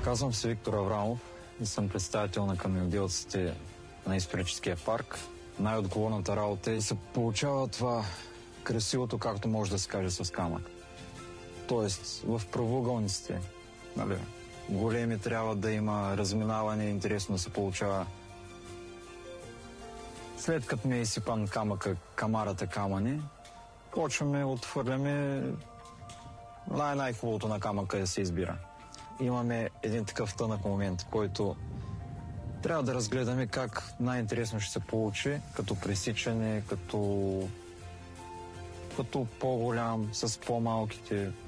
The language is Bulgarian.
Казвам се Виктор Аврамов и съм представител на каменоделците на историческия парк. Най-отговорната работа е да се получава това красивото, както може да се каже, с камък. Тоест, в правоъгълниците, нали, големи трябва да има разминаване, интересно да се получава. След като ми е изсипан камъка, камарата камъни, почваме, отхвърляме най-хубавото на камъка да се избира. Имаме един такъв тънък момент, който трябва да разгледаме как най-интересно ще се получи, като пресичане, като по-голям, с по-малките.